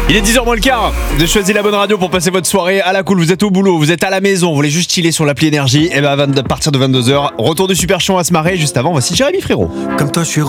Il est 10h moins le quart. Vous avez choisi la bonne radio pour passer votre soirée à la cool. Vous êtes au boulot, vous êtes à la maison, vous voulez juste chiller sur l'appli Énergie. Et ben à partir de 22h, retour du Super Chant à se marrer. Juste avant, voici Jérémy Frérot. Comme toi, je suis